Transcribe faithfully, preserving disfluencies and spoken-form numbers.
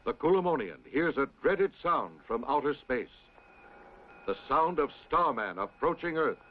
the Kulamonian hears a dreaded sound from outer space. The sound of Starman approaching Earth.